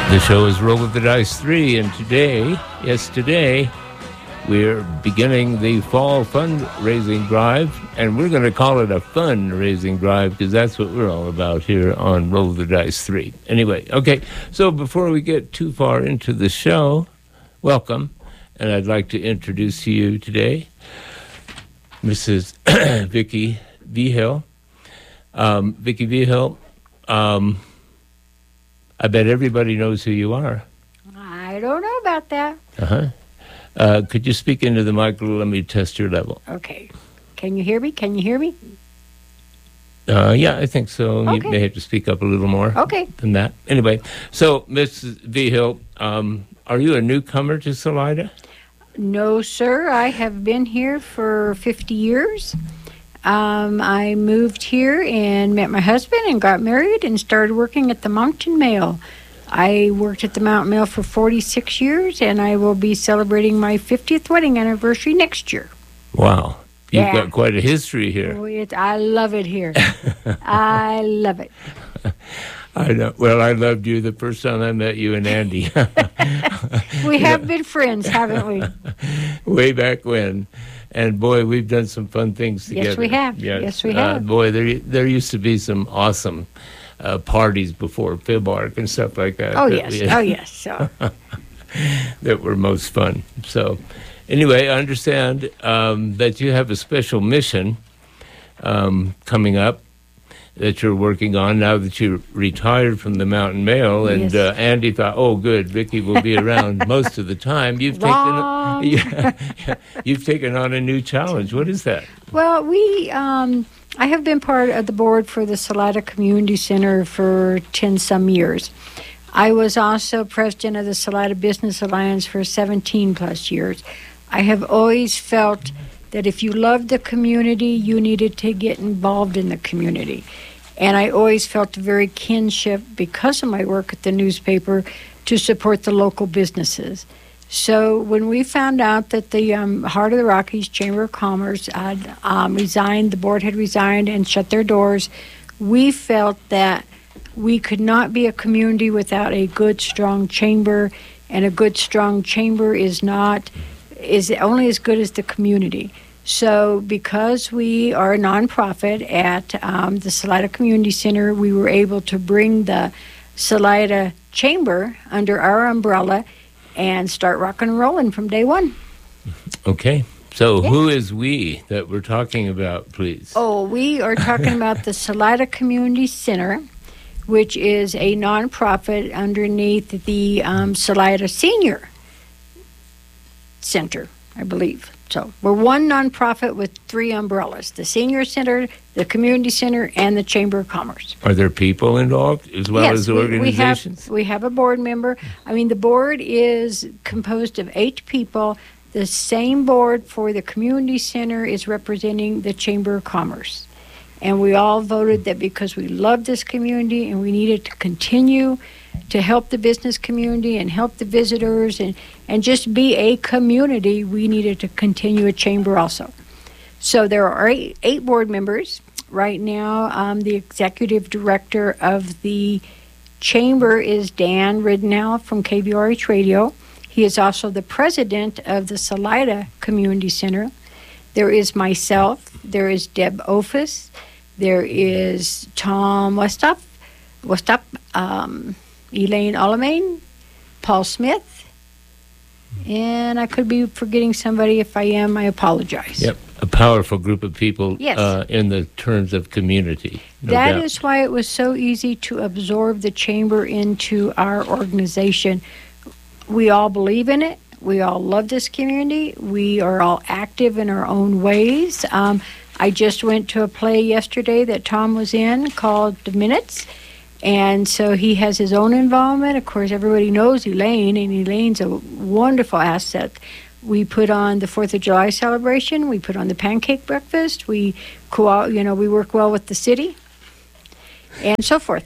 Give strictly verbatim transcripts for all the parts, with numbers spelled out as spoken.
The show is Roll of the Dice three, and today, yes, today, we're beginning the fall fundraising drive, and we're going to call it a fundraising drive because that's what we're all about here on Roll of the Dice three. Anyway, okay, so before we get too far into the show, welcome, and I'd like to introduce to you today Missus Vicki Vigil. Um, Vicki Vigil, um... I bet everybody knows who you are. I don't know about that. Uh-huh. Uh, could you speak into the mic a little? Let me test your level. Okay. Can you hear me? Can you hear me? Uh, yeah, I think so. Okay. You may have to speak up a little more okay. than that. Anyway, so, Missus Vigil, um, are you a newcomer to Salida? No, sir. I have been here for fifty years. Um, I moved here and met my husband and got married and started working at the Mountain Mail. I worked at the Mountain Mail for forty-six years, and I will be celebrating my fiftieth wedding anniversary next year. Wow. You've yeah. got quite a history here. Oh, it, I love it here. I love it. I know. Well, I loved you the first time I met you and Andy. We have know. been friends, haven't we? Way back when. And boy, we've done some fun things together. Yes, we have. Yes, yes we have. Uh, boy, there there used to be some awesome uh, parties before Phibark and stuff like that. Oh, that yes. We, oh, yes. So. that were most fun. So anyway, I understand um, that you have a special mission um, coming up that you're working on now that you're retired from the Mountain Mail. And yes. uh, Andy thought, oh, good, Vicki will be around most of the time. You've Wrong. taken yeah, you've taken on a new challenge. What is that? Well, we um, I have been part of the board for the Salida Community Center for ten some years. I was also president of the Salida Business Alliance for seventeen plus years. I have always felt that if you loved the community, you needed to get involved in the community. And I always felt a very kinship, because of my work at the newspaper, to support the local businesses. So when we found out that the um, Heart of the Rockies Chamber of Commerce had um, resigned, the board had resigned and shut their doors, we felt that we could not be a community without a good, strong chamber, and a good, strong chamber is not is only as good as the community. So because we are a nonprofit at um, the Salida Community Center, we were able to bring the Salida Chamber under our umbrella and start rocking and rolling from day one. Okay. So yeah. who is we that we're talking about, please? Oh, we are talking about the Salida Community Center, which is a nonprofit underneath the um, Salida Senior Center, I believe. So we're one nonprofit with three umbrellas: the Senior Center, the Community Center, and the Chamber of Commerce. Are there people involved as well yes, as we, organizations? We have, we have a board member. I mean, the board is composed of eight people. The same board for the Community Center is representing the Chamber of Commerce. And we all voted that because we love this community and we needed to continue to help the business community and help the visitors and, and just be a community, we needed to continue a chamber also. So there are eight, eight board members. Right now, um, the executive director of the chamber is Dan Ridenow from K V R H Radio. He is also the president of the Salida Community Center. There is myself. There is Deb Ofus. There is Tom Westop, Westop, um, Elaine Alamein, Paul Smith, and I could be forgetting somebody. If I am, I apologize. Yep, a powerful group of people yes. uh, in the terms of community. No that doubt. is why it was so easy to absorb the chamber into our organization. We all believe in it. We all love this community. We are all active in our own ways. Um, I just went to a play yesterday that Tom was in called The Minutes. And so he has his own involvement. Of course, everybody knows Elaine, and Elaine's a wonderful asset. We put on the Fourth of July celebration. We put on the pancake breakfast. We, co- you know, we work well with the city, and so forth.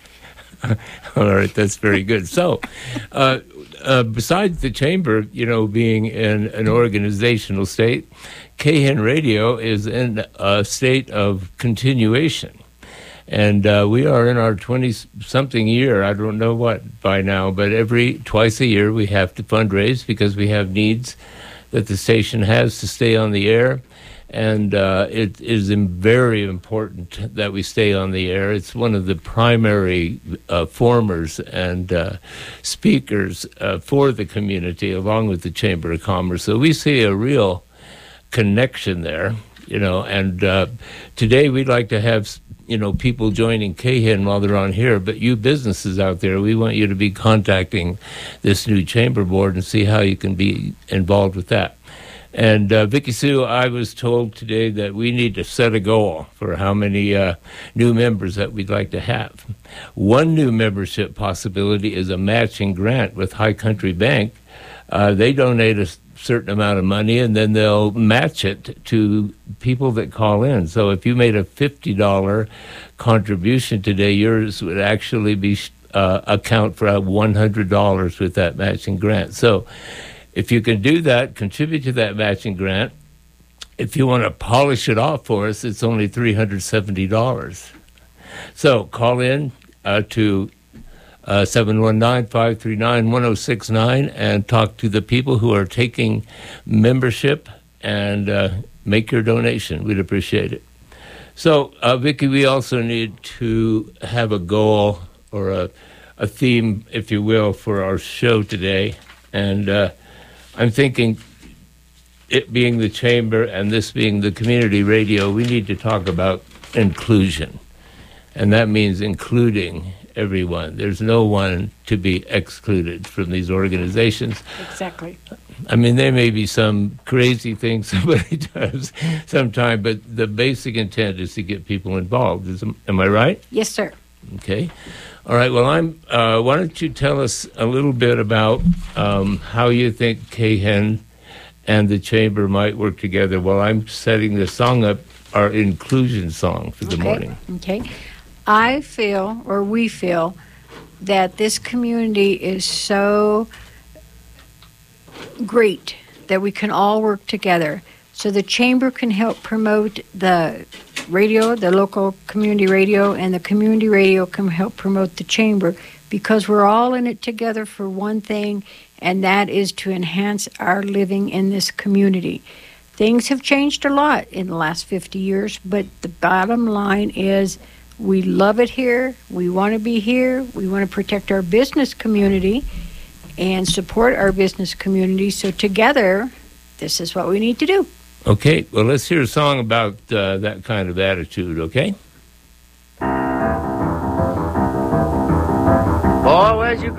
All right, that's very good. So, uh, uh, besides the chamber, you know, being in an organizational state, K H E N Radio is in a state of continuation. And uh, we are in our twenty-something year. I don't know what by now, but every twice a year we have to fundraise because we have needs that the station has to stay on the air. And uh, it is very important that we stay on the air. It's one of the primary uh, formers and uh, speakers uh, for the community, along with the Chamber of Commerce. So we see a real connection there, you know. And uh, today we'd like to have, you know, people joining K H I N while they're on here. But you businesses out there, we want you to be contacting this new chamber board and see how you can be involved with that. And uh, Vicki Sue, I was told today that we need to set a goal for how many uh, new members that we'd like to have. One new membership possibility is a matching grant with High Country Bank. Uh, they donate a certain amount of money, and then they'll match it to people that call in. So if you made a fifty dollars contribution today, yours would actually be uh, account for one hundred dollars with that matching grant. So if you can do that, contribute to that matching grant. If you want to polish it off for us, it's only three hundred seventy dollars. So call in uh, to uh, seven one nine, five three nine, one oh six nine and talk to the people who are taking membership and uh, make your donation. We'd appreciate it. So, uh, Vicki, we also need to have a goal or a, a theme, if you will, for our show today. And uh, I'm thinking, it being the chamber and this being the community radio, we need to talk about inclusion. And that means including everyone. There's no one to be excluded from these organizations. Exactly. I mean, there may be some crazy thing somebody does sometime, but the basic intent is to get people involved. Is, am I right? Yes, sir. Okay. All right. Well, I'm. Uh, why don't you tell us a little bit about um, how you think K H I N and the chamber might work together while I'm setting the song up, our inclusion song for the okay. morning. Okay. I feel, or we feel, that this community is so great that we can all work together. So the chamber can help promote the radio, the local community radio, and the community radio can help promote the chamber, because we're all in it together for one thing, and that is to enhance our living in this community. Things have changed a lot in the last fifty years, but the bottom line is we love it here, we want to be here, we want to protect our business community and support our business community. So together, this is what we need to do. Okay, well, let's hear a song about uh, that kind of attitude, okay? Always you